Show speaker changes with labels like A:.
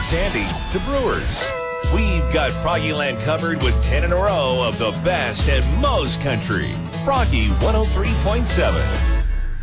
A: Sandy to Brewers. We've got Froggyland covered with 10 in a row of the best and most country. Froggy 103.7.